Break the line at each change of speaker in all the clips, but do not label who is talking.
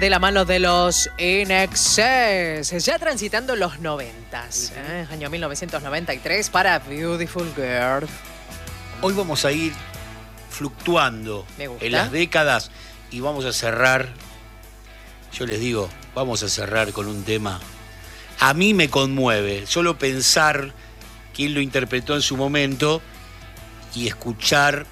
De la mano de los INXS, ya transitando los 90s, año 1993 para Beautiful Girl.
Hoy vamos a ir fluctuando en las décadas y vamos a cerrar, yo les digo, vamos a cerrar con un tema. A mí me conmueve solo pensar quién lo interpretó en su momento y escuchar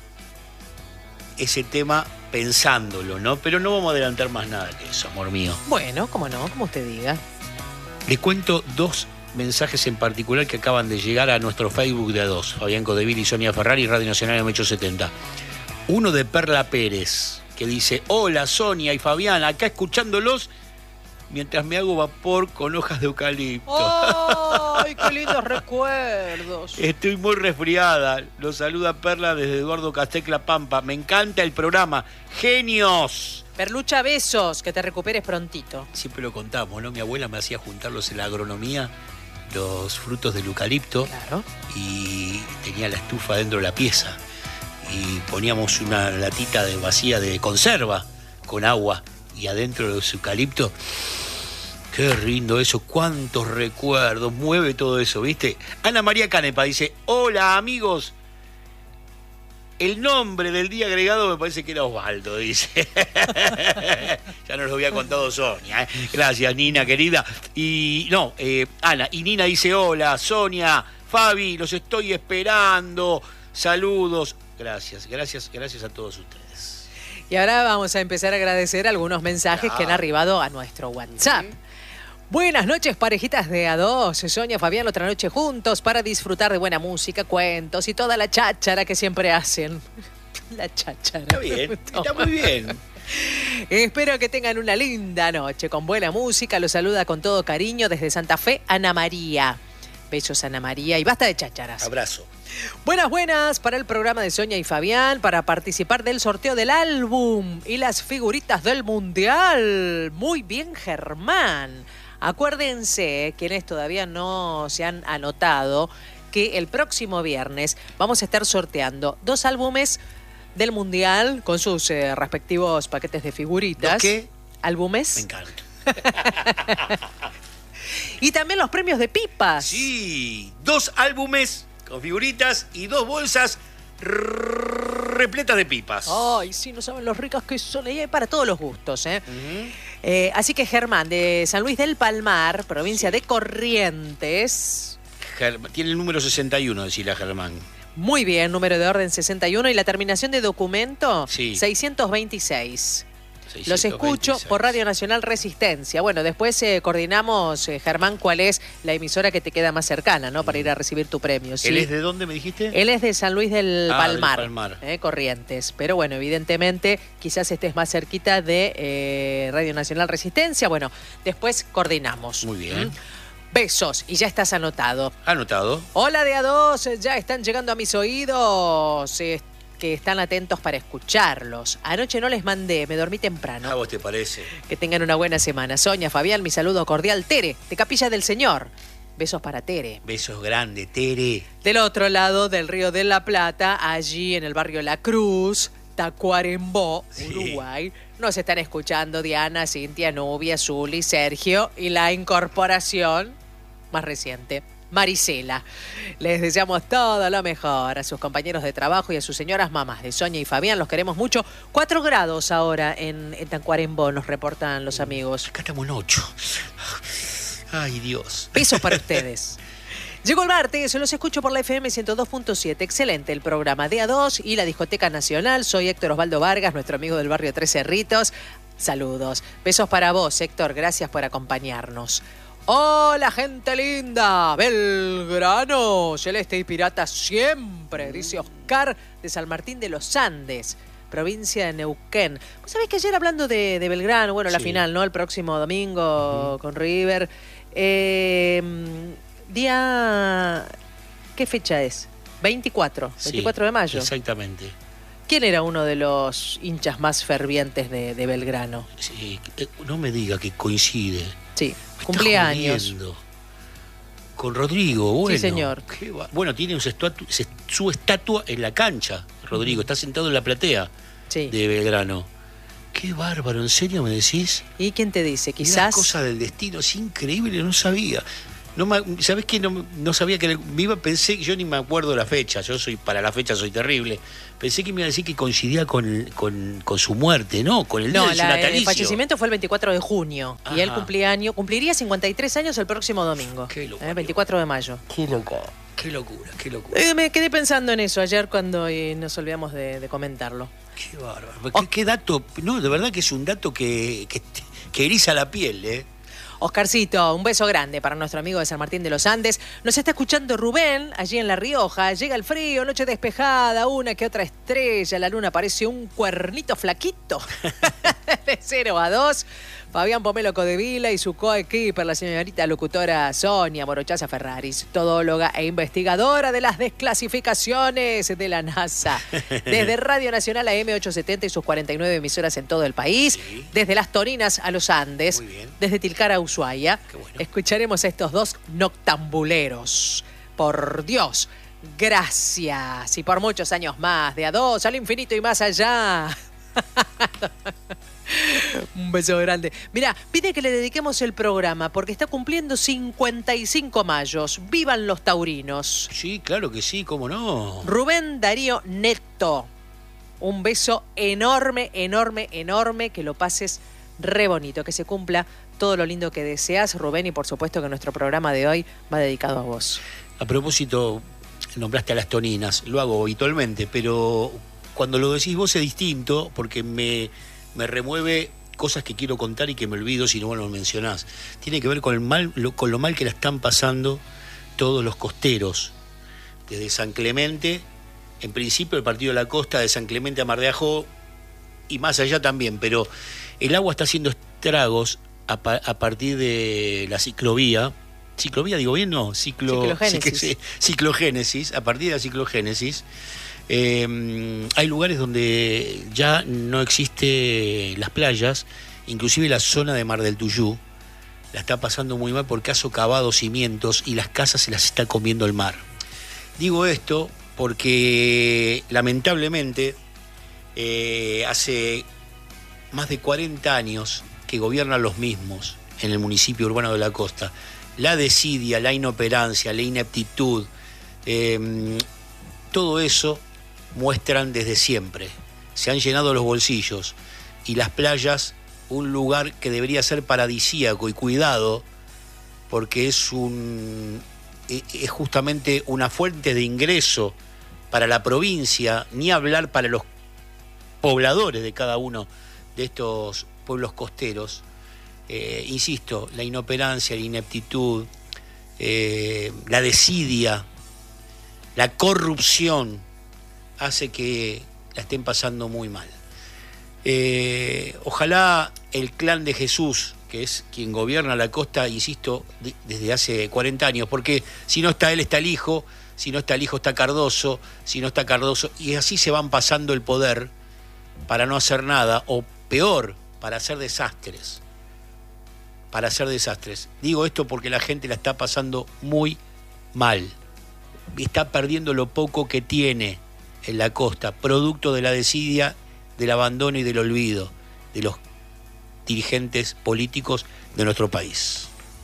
ese tema pensándolo, ¿no? Pero no vamos a adelantar más nada que eso, amor mío.
Bueno, cómo no, como usted diga.
Les cuento dos mensajes en particular que acaban de llegar a nuestro Facebook de A2, Fabián Codeville y Sonia Ferrari, Radio Nacional M870. Uno de Perla Pérez, que dice: hola Sonia y Fabián, acá escuchándolos mientras me hago vapor con hojas de eucalipto.
¡Ay, qué lindos recuerdos!
Estoy muy resfriada. Los saluda Perla desde Eduardo Castecla Pampa. Me encanta el programa. ¡Genios!
Perlucha, besos, que te recuperes prontito.
Siempre lo contamos, ¿no? Mi abuela me hacía juntarlos en la agronomía, los frutos del eucalipto.
Claro.
Y tenía la estufa dentro de la pieza. Y poníamos una latita vacía de conserva con agua. Y adentro de los eucaliptos. Qué lindo eso, cuántos recuerdos, mueve todo eso, ¿viste? Ana María Canepa dice: hola amigos, el nombre del día agregado me parece que era Osvaldo, dice. Ya nos lo había contado Sonia, ¿eh? Gracias, Nina, querida. Y no, Ana, y Nina dice: hola, Sonia, Fabi, los estoy esperando, saludos. Gracias a todos ustedes.
Y ahora vamos a empezar a agradecer algunos mensajes que han arribado a nuestro WhatsApp. Buenas noches, parejitas de A2. Sonia, Fabián, otra noche juntos para disfrutar de buena música, cuentos y toda la cháchara que siempre hacen. La cháchara.
Está bien, está muy bien.
Espero que tengan una linda noche con buena música. Los saluda con todo cariño desde Santa Fe, Ana María. Besos, Ana María, y basta de chácharas.
Abrazo.
Buenas para el programa de Sonia y Fabián, para participar del sorteo del álbum y las figuritas del Mundial. Muy bien, Germán. Acuérdense, quienes todavía no se han anotado, que el próximo viernes vamos a estar sorteando 2 álbumes del Mundial con sus respectivos paquetes de figuritas.
¿Dos qué?
Álbumes.
Me encanta.
Y también los premios de pipas.
Sí, 2 álbumes con figuritas y 2 bolsas repletas de pipas.
Ay, sí, no saben los ricas que son. Y hay para todos los gustos, ¿eh? Así que Germán, de San Luis del Palmar, provincia de Corrientes.
Tiene el número 61, decirle a Germán.
Muy bien, número de orden 61 y la terminación de documento 626. Los escucho por Radio Nacional Resistencia. Bueno, después coordinamos, Germán, cuál es la emisora que te queda más cercana, ¿no? Para ir a recibir tu premio. ¿Sí?
¿Él es de dónde me dijiste?
Él es de San Luis del Palmar,
del Palmar.
Corrientes. Pero bueno, evidentemente, quizás estés más cerquita de Radio Nacional Resistencia. Bueno, después coordinamos.
Muy bien.
Besos, y ya estás anotado.
Anotado.
Hola de A2, ya están llegando a mis oídos. Que están atentos para escucharlos. Anoche no les mandé, me dormí temprano.
¿A vos te parece?
Que tengan una buena semana. Sonia, Fabián, mi saludo cordial. Tere, de Capilla del Señor. Besos para Tere.
Besos grandes, Tere.
Del otro lado del Río de la Plata, allí en el barrio La Cruz, Tacuarembó, Uruguay, nos están escuchando Diana, Cintia, Nubia, Zuli, Sergio y la incorporación más reciente, Marisela. Les deseamos todo lo mejor a sus compañeros de trabajo y a sus señoras mamás de Sonia y Fabián. Los queremos mucho. 4 grados ahora en Tacuarembó, nos reportan los amigos.
Acá estamos en 8. Ay, Dios.
Besos para ustedes. Llegó el martes, los escucho por la FM 102.7. Excelente el programa de A2 y la Discoteca Nacional. Soy Héctor Osvaldo Vargas, nuestro amigo del barrio Tres Cerritos. Saludos. Besos para vos, Héctor. Gracias por acompañarnos. Hola, gente linda. Belgrano, celeste y pirata siempre, dice Oscar de San Martín de los Andes, provincia de Neuquén. Vos sabés que ayer hablando de Belgrano, bueno, la final, ¿no? El próximo domingo con River. Día... ¿Qué fecha es? 24 de mayo.
Exactamente.
¿Quién era uno de los hinchas más fervientes de Belgrano?
Sí, no me diga que coincide.
Sí, cumpleaños.
Con Rodrigo, bueno.
Sí, señor.
Bueno, tiene su estatua en la cancha, Rodrigo. Está sentado en la platea de Belgrano. Qué bárbaro, ¿en serio me decís?
¿Y quién te dice?
Mirá,
Quizás...
cosa del destino, es increíble, no sabía. ¿Sabés qué? No sabía que pensé, yo ni me acuerdo la fecha, para la fecha soy terrible. Pensé que me iba a decir que coincidía con su muerte, ¿no? Con el día de su natalicio.
El fallecimiento fue el 24 de junio.
Ajá.
Y él cumpliría 53 años el próximo domingo.
Qué locura.
24 de mayo.
Qué locura, qué locura, qué locura.
Me quedé pensando en eso ayer cuando nos olvidamos de comentarlo.
Qué bárbaro. ¿Qué dato? No, de verdad que es un dato que eriza la piel, ¿eh?
Oscarcito, un beso grande para nuestro amigo de San Martín de los Andes. Nos está escuchando Rubén, allí en La Rioja. Llega el frío, noche despejada, una que otra estrella. La luna parece un cuernito flaquito. De 0 a 2. Fabián Pomelo Codevila y su coequiper, la señorita locutora Sonia Morochaza Ferraris, todóloga e investigadora de las desclasificaciones de la NASA. Desde Radio Nacional a M870 y sus 49 emisoras en todo el país. Sí. Desde Las Torinas a los Andes.
Muy bien.
Desde Tilcara a Ushuaia.
Qué bueno.
Escucharemos a estos dos noctambuleros. Por Dios, gracias. Y por muchos años más. De a 2 al infinito y más allá. Un beso grande. Mirá, pide que le dediquemos el programa porque está cumpliendo 55 mayos. ¡Vivan los taurinos!
Sí, claro que sí, cómo no.
Rubén Darío Neto. Un beso enorme, enorme, enorme. Que lo pases re bonito. Que se cumpla todo lo lindo que deseas, Rubén. Y por supuesto que nuestro programa de hoy va dedicado a vos.
A propósito, nombraste a Las Torinas. Lo hago habitualmente, pero cuando lo decís vos es distinto porque me remueve cosas que quiero contar y que me olvido si no lo mencionás. Tiene que ver con lo mal que la están pasando todos los costeros. Desde San Clemente, en principio el Partido de la Costa, de San Clemente a Mar de Ajó y más allá también, pero el agua está haciendo estragos a partir de la ciclovía. ¿Ciclovía digo bien? No, ciclogénesis. A partir de la ciclogénesis. Hay lugares donde ya no existe las playas, inclusive la zona de Mar del Tuyú la está pasando muy mal porque ha socavado cimientos y las casas se las está comiendo el mar. Digo esto porque lamentablemente hace más de 40 años que gobiernan los mismos en el municipio urbano de la costa. La desidia, la inoperancia, la ineptitud, todo eso muestran desde siempre. Se han llenado los bolsillos y las playas, un lugar que debería ser paradisíaco y cuidado porque es justamente una fuente de ingreso para la provincia, ni hablar para los pobladores de cada uno de estos pueblos costeros. Insisto, la inoperancia, la ineptitud, la desidia, la corrupción hace que la estén pasando muy mal. Ojalá el clan de Jesús, que es quien gobierna la costa, insisto, desde hace 40 años, porque si no está él, está el hijo, si no está el hijo, está Cardoso, si no está Cardoso, y así se van pasando el poder para no hacer nada, o peor, para hacer desastres. Digo esto porque la gente la está pasando muy mal. Está perdiendo lo poco que tiene en la costa, producto de la desidia, del abandono y del olvido de los dirigentes políticos de nuestro país.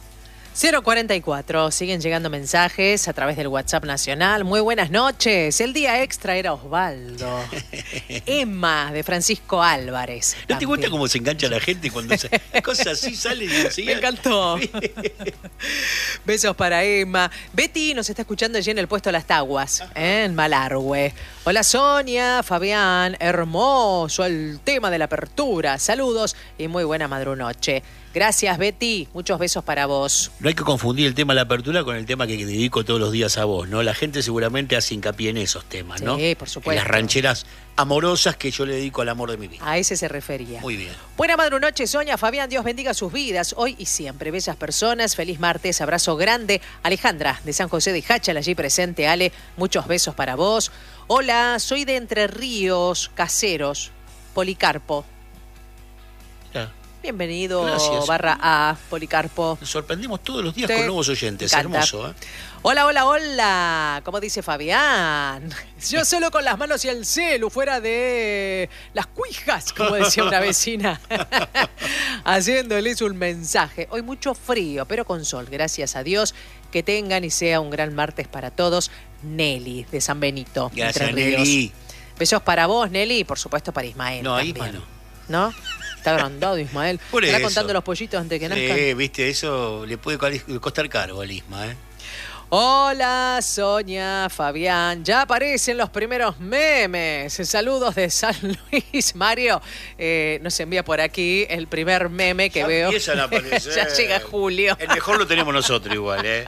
044, siguen llegando mensajes a través del WhatsApp nacional. Muy buenas noches. El día extra era Osvaldo. Emma, de Francisco Álvarez.
¿No te gusta cómo se engancha la gente cuando cosas así salen y enseguida?
Me encantó. Besos para Emma. Betty nos está escuchando allí en el puesto Las Taguas, en Malargüe. Hola Sonia, Fabián, hermoso el tema de la apertura. Saludos y muy buena madrunoche. Gracias, Betty. Muchos besos para vos.
No hay que confundir el tema de la apertura con el tema que dedico todos los días a vos, ¿no? La gente seguramente hace hincapié en esos temas, ¿no?
Sí, por supuesto.
En las rancheras amorosas que yo le dedico al amor de mi vida.
A ese se refería.
Muy bien.
Buena madrunoche, Sonia, Fabián. Dios bendiga sus vidas, hoy y siempre. Bellas personas. Feliz martes. Abrazo grande. Alejandra, de San José de Jáchal, allí presente. Ale, muchos besos para vos. Hola, soy de Entre Ríos, Caseros. Policarpo. Bienvenido,
Gracias.
barra A, Policarpo.
Nos sorprendemos todos los días
Sí.
con nuevos oyentes.
Me encanta.
Hermoso, ¿eh?
Hola, hola, hola. ¿Cómo dice Fabián? Yo solo con las manos y el celu, fuera de las cuijas, como decía una vecina. Haciéndoles un mensaje. Hoy mucho frío, pero con sol, gracias a Dios. Que tengan y sea un gran martes para todos. Nelly, de San Benito.
Gracias,
Entre Ríos.
Nelly.
Besos para vos, Nelly, y por supuesto para Ismael.
No,
también.
Isma no.
¿No? Está agrandado Ismael.
Por
¿Estará
eso.
contando los pollitos antes de que nazcan?
Sí, viste, eso le puede costar caro al Isma, ¿eh?
Hola, Sonia, Fabián. Ya aparecen los primeros memes. Saludos de San Luis. Mario nos envía por aquí el primer meme que
Ya
veo.
empiezan a aparecer.
Ya llega julio.
El mejor lo tenemos nosotros igual, ¿eh?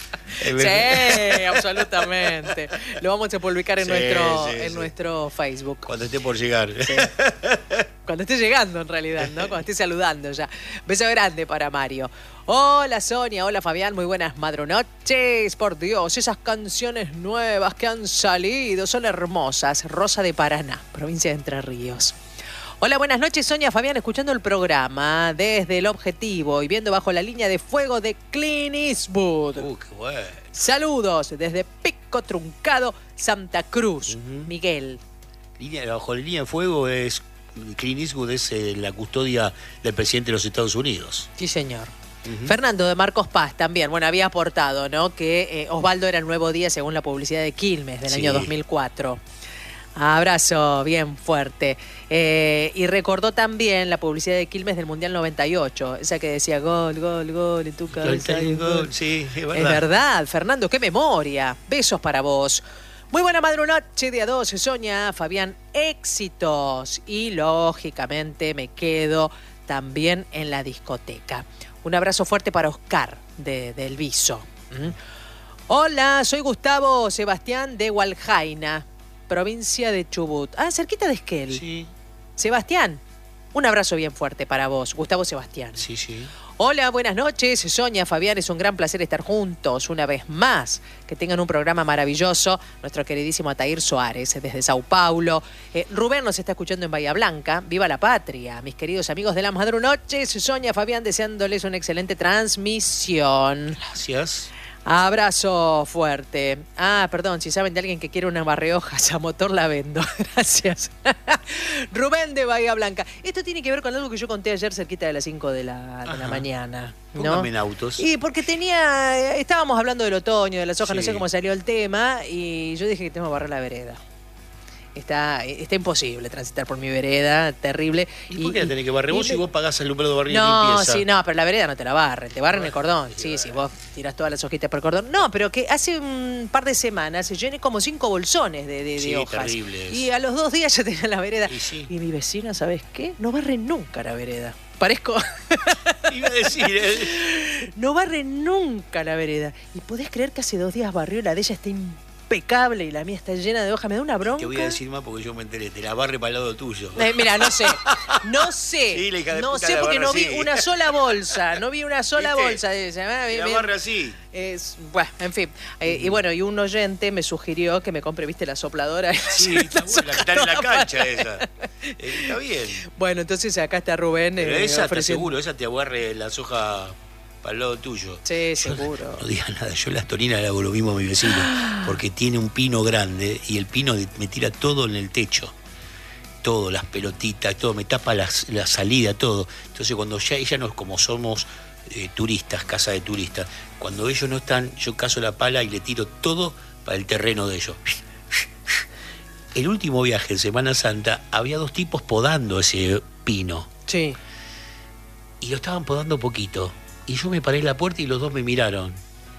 Sí, absolutamente. Lo vamos a publicar en,
Sí,
en
sí.
nuestro Facebook.
Cuando esté por llegar.
Cuando esté llegando, en realidad, ¿no? Cuando esté saludando ya. Beso grande para Mario. Hola, Sonia. Hola, Fabián. Muy buenas madrunoches. Por Dios, esas canciones nuevas que han salido son hermosas. Rosa de Paraná, provincia de Entre Ríos. Hola, buenas noches, Sonia, Fabián, escuchando el programa desde El Objetivo y viendo Bajo la Línea de Fuego de Clint Eastwood.
Qué bueno.
Saludos desde Pico Truncado, Santa Cruz. Miguel.
Bajo la línea de fuego es Clint Eastwood, es la custodia del presidente de los Estados Unidos.
Sí, señor. Fernando de Marcos Paz también, bueno, había aportado, ¿no? Que Osvaldo era el nuevo día según la publicidad de Quilmes del año 2004. Abrazo bien fuerte. Y recordó también la publicidad de Quilmes del Mundial 98, esa que decía gol, gol, gol, en tu cabeza hay un gol.
Sí, es verdad.
Es verdad, Fernando, qué memoria. Besos para vos. Muy buena madrunoche, día 12, Sonia, Fabián, éxitos. Y lógicamente me quedo también en la discoteca. Un abrazo fuerte para Oscar del Viso. Hola, soy Gustavo Sebastián de Hualjaina, provincia de Chubut. Ah, cerquita de Esquel.
Sí,
Sebastián, un abrazo bien fuerte para vos, Gustavo Sebastián.
sí, sí.
Hola, buenas noches. Sonia, Fabián, es un gran placer estar juntos una vez más. Que tengan un programa maravilloso. Nuestro queridísimo Atair Soares, desde Sao Paulo. Rubén nos está escuchando en Bahía Blanca. ¡Viva la patria! Mis queridos amigos de la madrunoches. Sonia, Fabián, deseándoles una excelente transmisión.
Gracias.
Abrazo fuerte. Ah, perdón, si saben de alguien que quiere una barrehojas a motor, la vendo. Gracias. Rubén de Bahía Blanca. Esto tiene que ver con algo que yo conté ayer cerquita de las 5 de la mañana. ¿No?
Póngame en autos.
Y porque estábamos hablando del otoño, de las hojas, no
Sí.
sé cómo salió el tema, y yo dije que tengo que barrer la vereda. Está imposible transitar por mi vereda, terrible.
¿Y por qué la tenés que barrer vos si vos pagás el alumbrado de barriga y
No,
limpieza?
sí, no, pero la vereda no te la barren, te barren el cordón.
sí,
Sí,
bueno.
vos tirás todas las hojitas por el cordón. No, pero que hace un par de semanas se llené como 5 bolsones de
Sí,
hojas.
terrible es.
Y a los 2 días ya tenía la vereda.
Y sí.
Y mi vecina, ¿sabes qué? No barre nunca la vereda. Parezco...
Iba a decir,
No barre nunca la vereda. ¿Y podés creer que hace 2 días barrió? La de ella está impecable y la mía está llena de hojas. Me da una bronca.
Te voy a decir más porque yo me enteré. Te la barre para el lado tuyo.
Mira, no sé. No sé.
Sí, la hija de
No
puta
sé
la
porque
barra
no vi
así.
una sola bolsa. No vi una sola
¿Viste?
bolsa de ella.
Te la barre así.
Bueno, en fin. Y bueno, y un oyente me sugirió que me compre, ¿viste? La sopladora.
Sí, está buena, la que está en la cancha esa. Está bien.
Bueno, entonces acá está Rubén.
Pero esa, te
ofreciendo-
aseguro, esa te abarre la soja para el lado tuyo.
Sí,
Yo
seguro.
No digas nada, yo las torinas le hago lo mismo a mi vecino, porque tiene un pino grande y el pino me tira todo en el techo. Todo, las pelotitas, todo, me tapa la salida, todo. Entonces cuando ya ella no, como somos turistas, casa de turistas, cuando ellos no están, yo cazo la pala y le tiro todo para el terreno de ellos. El último viaje en Semana Santa había 2 tipos podando ese pino.
Sí.
Y lo estaban podando poquito. Y yo me paré en la puerta y los 2 me miraron.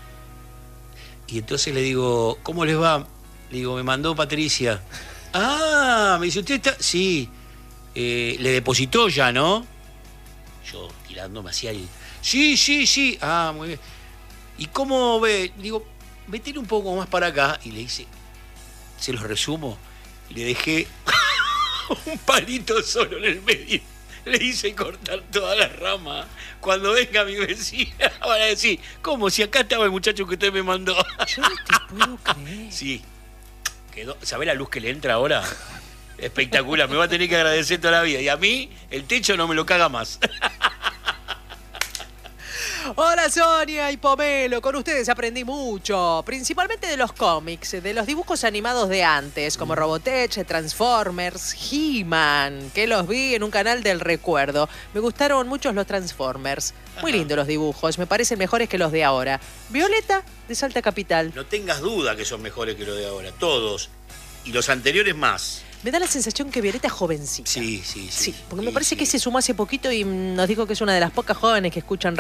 Y entonces le digo, ¿cómo les va? Le digo, me mandó Patricia. Ah, me dice, ¿usted está? Sí. Le depositó ya, ¿no? Yo tirándome hacia el... Sí, sí, sí. Ah, muy bien. ¿Y cómo ve? Le digo, metele un poco más para acá. Y le dice, se los resumo. Le dejé un palito solo en el medio. Le hice cortar toda la rama. Cuando venga mi vecina van a decir, ¿cómo? Si acá estaba el muchacho que usted me mandó.
Yo no te puedo creer.
Sí. Quedó. ¿Sabe la luz que le entra ahora? Espectacular, me va a tener que agradecer toda la vida. Y a mí, el techo no me lo caga más.
Hola Sonia y Pomelo, con ustedes aprendí mucho, principalmente de los cómics, de los dibujos animados de antes, como Robotech, Transformers, He-Man, que los vi en un canal del recuerdo. Me gustaron mucho los Transformers, muy lindos los dibujos, me parecen mejores que los de ahora. Violeta, de Salta Capital.
No tengas duda que son mejores que los de ahora, todos. Y los anteriores más.
Me da la sensación que Violeta es jovencita.
Sí.
Sí, porque me parece que se sumó hace poquito y nos dijo que es una de las pocas jóvenes que escuchan